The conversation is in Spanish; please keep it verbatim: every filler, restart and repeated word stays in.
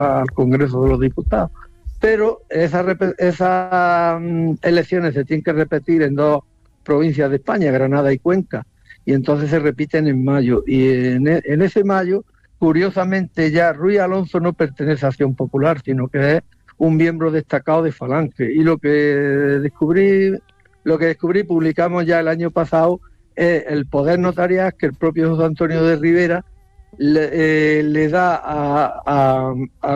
al Congreso de los Diputados. Pero esas esa, um, elecciones se tienen que repetir en dos provincias de España, Granada y Cuenca, y entonces se repiten en mayo. Y en, e, en ese mayo, curiosamente, ya Ruiz Alonso no pertenece a Acción Popular, sino que es un miembro destacado de Falange. Y lo que descubrí, lo que descubrí, publicamos ya el año pasado, es el poder notarial que el propio José Antonio de Rivera le, eh, le da a, a, a